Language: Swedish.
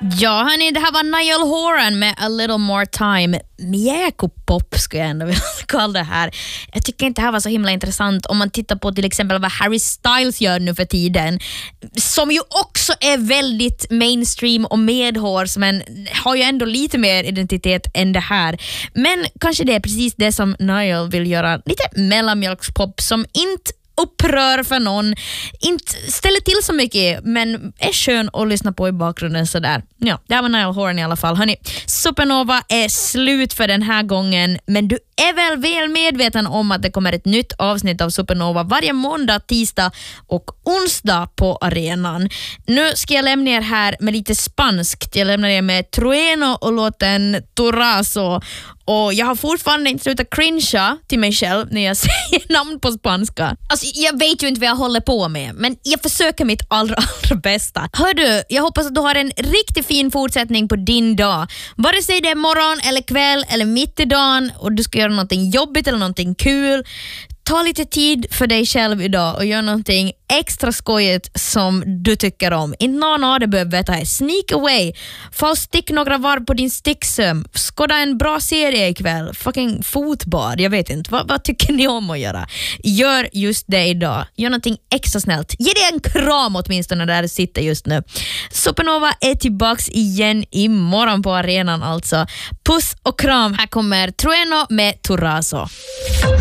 Ja, hörni, det här var Niall Horan med A Little More Time. Mjäkopop skulle jag ändå vilja kalla det här. Jag tycker inte det här var så himla intressant om man tittar på till exempel vad Harry Styles gör nu för tiden. Som ju också är väldigt mainstream och medhårs, men har ju ändå lite mer identitet än det här. Men kanske det är precis det som Niall vill göra. Lite mellanmjölkspop som inte upprör för någon, inte ställer till så mycket, men är skön att lyssna på i bakgrunden sådär. Ja, det här var Niall Horan i alla fall. Hörrni, Supernova är slut för den här gången, men du är väl medveten om att det kommer ett nytt avsnitt av Supernova varje måndag, tisdag och onsdag på arenan. Nu ska jag lämna er här med lite spanskt. Jag lämnar er med Trueno och låten Turazo. Och jag har fortfarande inte slutat cringea till mig själv när jag säger namn på spanska. Alltså, jag vet ju inte vad jag håller på med, men jag försöker mitt allra bästa. Hör du, jag hoppas att du har en riktigt fin fortsättning på din dag. Vare sig det är morgon eller kväll eller mitt i dagen och du ska göra någonting jobbigt eller någonting kul. Ta lite tid för dig själv idag och gör någonting extra skojigt som du tycker om. Inte någon av det behöver veta. Sneak away. Få stick några varv på din sticksöm. Skåda en bra serie ikväll. Fucking fotbad. Jag vet inte. Vad tycker ni om att göra? Gör just det idag. Gör någonting extra snällt. Ge dig en kram åtminstone där du sitter just nu. Supernova är tillbaks igen imorgon på arenan alltså. Puss och kram. Här kommer Trueno med Turazo.